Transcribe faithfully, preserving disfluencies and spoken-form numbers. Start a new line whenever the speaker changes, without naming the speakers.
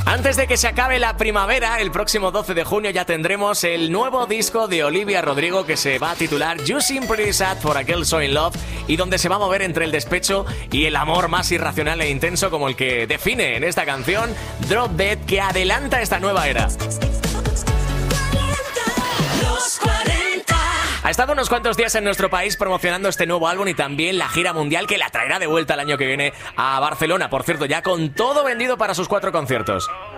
Antes de que se acabe la primavera, el próximo doce de junio ya tendremos el nuevo disco de Olivia Rodrigo que se va a titular You Seem Pretty Sad for a Girl So In Love y donde se va a mover entre el despecho y el amor más irracional e intenso como el que define en esta canción Drop Dead, que adelanta esta nueva era. Ha estado unos cuantos días en nuestro país promocionando este nuevo álbum y también la gira mundial que la traerá de vuelta el año que viene a Barcelona. Por cierto, ya con todo vendido para sus cuatro conciertos.